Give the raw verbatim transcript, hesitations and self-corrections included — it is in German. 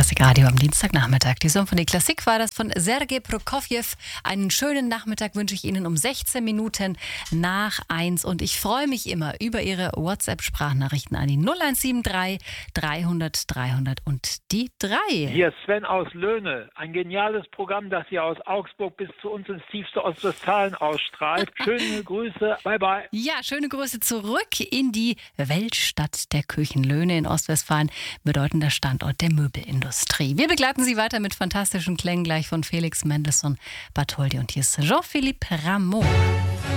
Klassikradio am Dienstagnachmittag. Die Symphonie Klassik war das von Sergei Prokofjew. Einen schönen Nachmittag wünsche ich Ihnen um sechzehn Minuten nach eins. Und ich freue mich immer über Ihre WhatsApp-Sprachnachrichten an die null eins sieben drei dreihundert dreihundert und die drei. Hier ist Sven aus Löhne. Ein geniales Programm, das hier aus Augsburg bis zu uns ins tiefste Ostwestfalen ausstrahlt. Schöne Grüße. Bye, bye. Ja, schöne Grüße zurück in die Weltstadt der Küchenlöhne in Ostwestfalen. Bedeutender Standort der Möbelindustrie. Wir begleiten Sie weiter mit fantastischen Klängen gleich von Felix Mendelssohn Bartholdy. Und hier ist Jean-Philippe Rameau.